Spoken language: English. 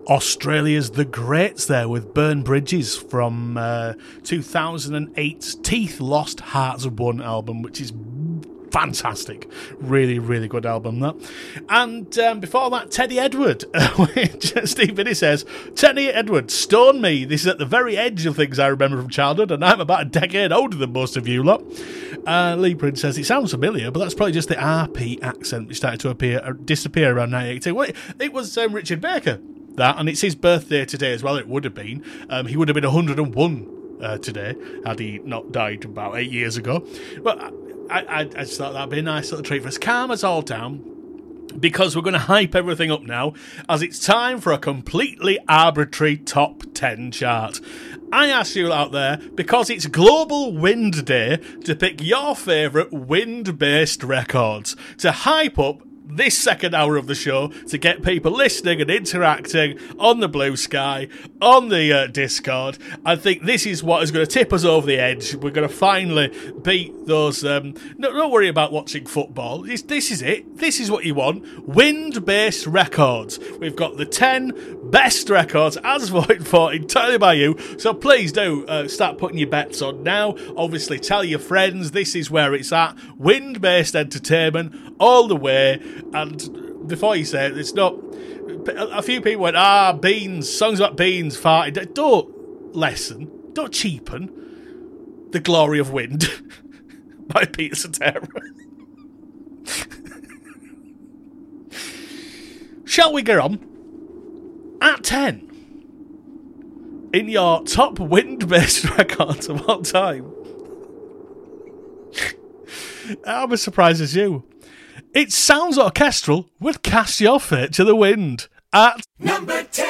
Australia's The Greats there with Burn Bridges from 2008's Teeth Lost Hearts Won album, which is fantastic. Really, really good album, that. And before that, Teddy Edward, which Steve Binney says, Teddy Edward, Stone Me. This is at the very edge of things I remember from childhood, and I'm about a decade older than most of you lot. Lee Prince says, it sounds familiar, but that's probably just the RP accent which started to disappear around 1982. Well, it was Richard Baker, that, and it's his birthday today as well. It would have been. He would have been 101 today had he not died about 8 years ago. But I just thought that'd be a nice little treat for us. Calm us all down, because we're going to hype everything up now, as it's time for a completely arbitrary top 10 chart. I ask you out there, because it's Global Wind Day, to pick your favourite wind-based records to hype up this second hour of the show, to get people listening and interacting on the Blue Sky, on the Discord. I think this is what is going to tip us over the edge. We're going to finally beat those... don't worry about watching football. This is it. This is what you want. Wind-based records. We've got the 10 best records as voted for entirely by you. So please do start putting your bets on now. Obviously, tell your friends this is where it's at. Wind-based entertainment all the way. And before you say it, it's not... A few people went, beans, songs about beans, farting. Don't lessen, don't cheapen The Glory of Wind by Peter Cetera. Shall we get on? At 10, in your top wind-based records of all time, I'm as surprised as you. It sounds orchestral with Cast Your Fate to the Wind at number 10.